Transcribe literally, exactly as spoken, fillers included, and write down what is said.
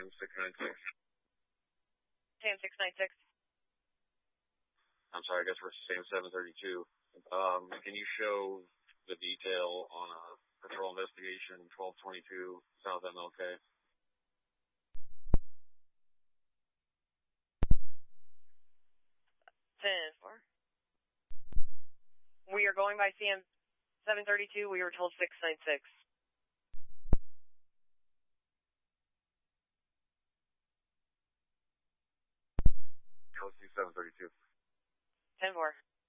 six nine six. Sam six nine six. I'm sorry, I guess we're Sam seven thirty-two. Um, can you show the detail on a patrol investigation twelve twenty-two South M L K? ten four. We are going by Sam seven thirty-two. We were told six nine six. Let's do seven thirty-two. ten four.